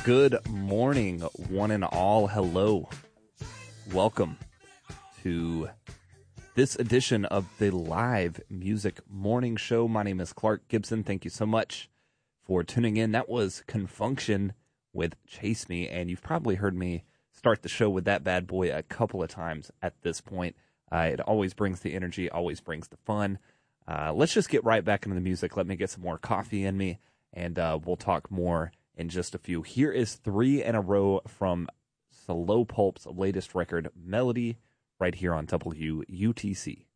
Good morning, one and all. Hello. Welcome to this edition of the Live Music Morning Show. My name is Clark Gibson. Thank you so much for tuning in. That was Confunction with Chase Me, and you've probably heard me start the show with that bad boy a couple of times at this point. It always brings the energy, always brings the fun. Let's just get right back into the music. Let me get some more coffee in me, and we'll talk more in just a few. Here is 3 in a row from Slow Pulp's latest record, Melody, right here on WUTC.